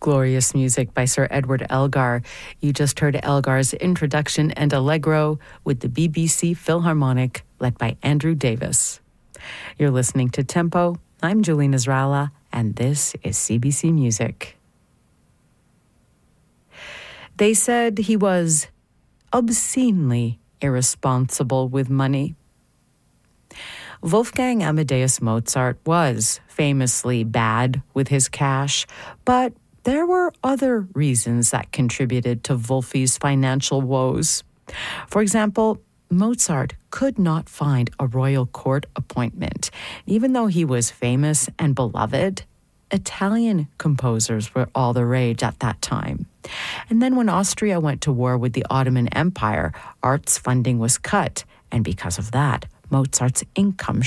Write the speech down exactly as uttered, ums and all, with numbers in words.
Glorious music by Sir Edward Elgar. You just heard Elgar's introduction and Allegro with the B B C Philharmonic, led by Andrew Davis. You're listening to Tempo. I'm Julie Nasrallah, and this is C B C Music. They said he was obscenely irresponsible with money. Wolfgang Amadeus Mozart was famously bad with his cash, but there were other reasons that contributed to Wolfie's financial woes. For example, Mozart could not find a royal court appointment. Even though he was famous and beloved, Italian composers were all the rage at that time. And then when Austria went to war with the Ottoman Empire, arts funding was cut, and because of that, Mozart's income